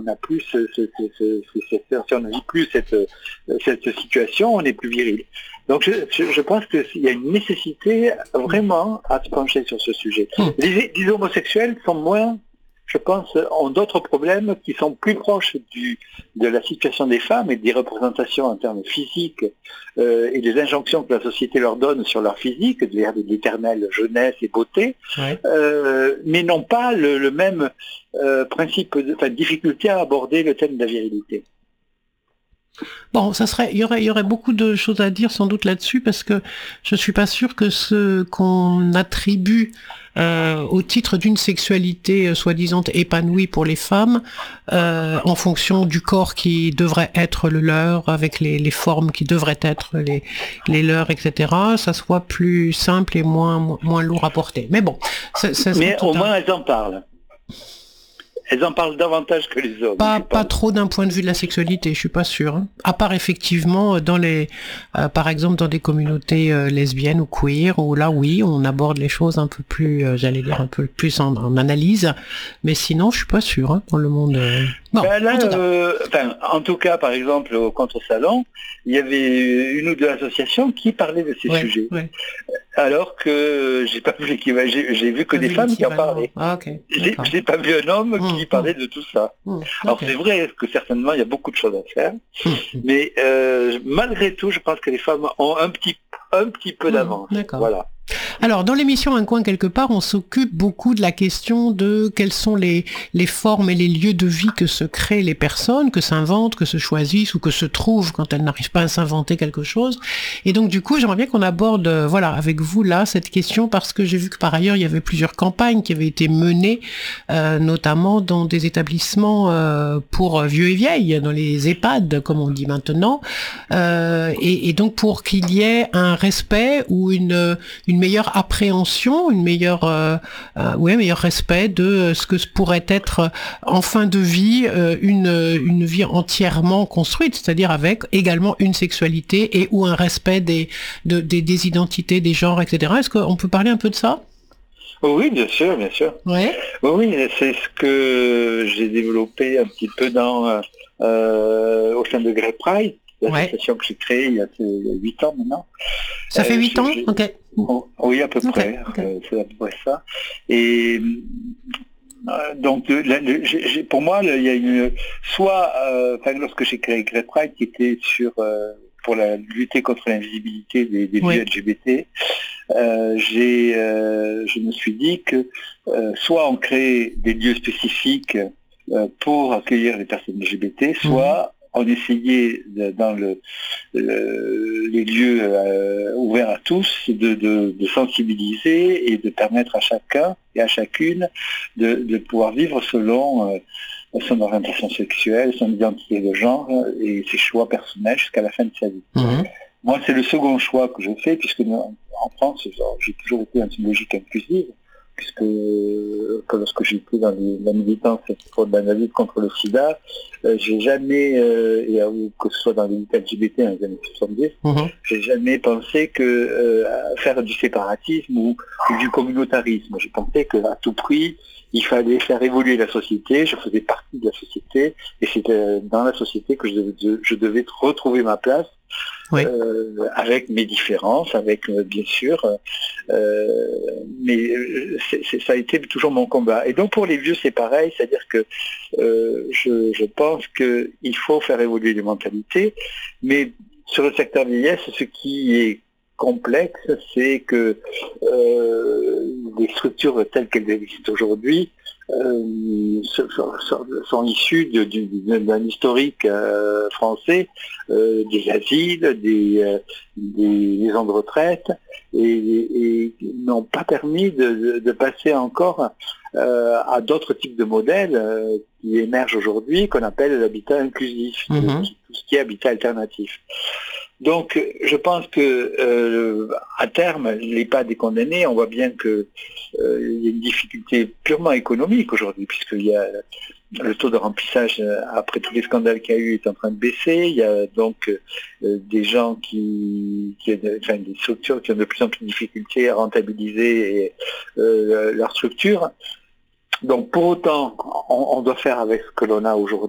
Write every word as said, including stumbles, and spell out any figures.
n'a plus ce, ce, ce, ce, ce, si on ne vit plus cette, cette situation, on est plus viril. Donc je, je, je pense qu'il y a une nécessité vraiment à se pencher sur ce sujet. Les, les homosexuels sont moins, je pense, ont d'autres problèmes qui sont plus proches du, de la situation des femmes et des représentations en termes physiques euh, et des injonctions que la société leur donne sur leur physique, de l'éternelle jeunesse et beauté, ouais. euh, mais n'ont pas le, le même euh, principe, de, enfin, difficulté à aborder le thème de la virilité. Bon, ça serait, il y aurait, il y aurait beaucoup de choses à dire sans doute là-dessus, parce que je suis pas sûr que ce qu'on attribue euh, au titre d'une sexualité euh, soi-disant épanouie pour les femmes, euh, en fonction du corps qui devrait être le leur, avec les, les formes qui devraient être les, les leurs, et cetera, ça soit plus simple et moins, moins lourd à porter. Mais bon, ça, ça mais au un... moins elles en parlent. Elles en parlent davantage que les hommes. Pas, pas trop d'un point de vue de la sexualité, je suis pas sûr. Hein. À part effectivement dans les, euh, par exemple dans des communautés euh, lesbiennes ou queer, où là oui, on aborde les choses un peu plus, euh, j'allais dire un peu plus en, en analyse, mais sinon je suis pas sûr hein, dans le monde. Euh... Non. Ben là, en, euh, enfin, en tout cas, par exemple au contre-salon, il y avait une ou deux associations qui parlaient de ces ouais, sujets, ouais. alors que j'ai pas vu j'ai, j'ai vu que des femmes qui en parlaient. Ah, okay, j'ai, j'ai pas vu un homme mmh, qui parlait mmh. de tout ça. Mmh, okay. Alors c'est vrai que certainement il y a beaucoup de choses à faire, mmh. mais euh, malgré tout, je pense que les femmes ont un petit, un petit peu d'avance. Mmh, voilà. Alors, dans l'émission Un coin quelque part, on s'occupe beaucoup de la question de quelles sont les, les formes et les lieux de vie que se créent les personnes, que s'inventent, que se choisissent ou que se trouvent quand elles n'arrivent pas à s'inventer quelque chose. Et donc, du coup, j'aimerais bien qu'on aborde, euh, voilà, avec vous, là, cette question, parce que j'ai vu que par ailleurs, il y avait plusieurs campagnes qui avaient été menées, euh, notamment dans des établissements euh, pour vieux et vieilles, dans les EHPAD, comme on dit maintenant, euh, et, et donc pour qu'il y ait un respect ou une, une meilleure appréhension, une meilleure, euh, euh, ouais, meilleur respect de ce que pourrait être en fin de vie euh, une une vie entièrement construite, c'est-à-dire avec également une sexualité et ou un respect des de, des, des identités, des genres, et cetera. Est-ce qu'on peut parler un peu de ça? Oui, bien sûr, bien sûr. Ouais. Oui, c'est ce que j'ai développé un petit peu dans euh, au sein de Grey Pride, l'association ouais. que j'ai créée il y a huit ans maintenant. Ça fait huit euh, ans, ok. Oui, à peu okay, près, okay. Euh, c'est à peu près ça. Et euh, donc, le, le, j'ai, pour moi, le, il y a une, soit, euh, lorsque j'ai créé Grey Pride, qui était sur euh, pour la lutter contre l'invisibilité des, des oui. vieux L G B T, euh, j'ai, euh, je me suis dit que euh, soit on crée des lieux spécifiques euh, pour accueillir les personnes L G B T, soit mmh. on essayait de, dans le, le, les lieux euh, ouverts à tous de, de, de sensibiliser et de permettre à chacun et à chacune de, de pouvoir vivre selon euh, son orientation sexuelle, son identité de genre et ses choix personnels jusqu'à la fin de sa vie. Mmh. Moi, c'est le second choix que je fais, puisque en France, j'ai toujours été dans une logique inclusive, puisque que lorsque j'étais dans les, la militance dans la lutte contre le sida, euh, j'ai jamais, euh, et, ou que ce soit dans les luttes L G B T dans les années soixante-dix, mmh. j'ai jamais pensé que euh, faire du séparatisme ou, ou du communautarisme. J'ai pensé qu'à tout prix, il fallait faire évoluer la société, je faisais partie de la société, et c'était dans la société que je devais, je devais retrouver ma place. Oui. Euh, avec mes différences, avec euh, bien sûr, euh, mais c'est, c'est, ça a été toujours mon combat. Et donc pour les vieux, c'est pareil, c'est-à-dire que euh, je, je pense qu'il faut faire évoluer les mentalités, mais sur le secteur vieillesse, ce qui est complexe, c'est que euh, les structures telles qu'elles existent aujourd'hui euh, sont, sont, sont issues de, de, d'un historique euh, français, euh, des asiles, des, euh, des maisons de retraite, et, et n'ont pas permis de, de, de passer encore euh, à d'autres types de modèles euh, qui émergent aujourd'hui, qu'on appelle l'habitat inclusif, mm-hmm. tout ce qui est habitat alternatif. Donc, je pense que euh, à terme, l'EHPAD est condamné. On voit bien que euh, il y a une difficulté purement économique aujourd'hui, puisqu'il y a le taux de remplissage après tous les scandales qu'il y a eu est en train de baisser. Il y a donc euh, des gens qui, qui enfin des structures qui ont de plus en plus de difficultés à rentabiliser et, euh, leur structure. Donc, pour autant, on, on doit faire avec ce que l'on a aujourd'hui.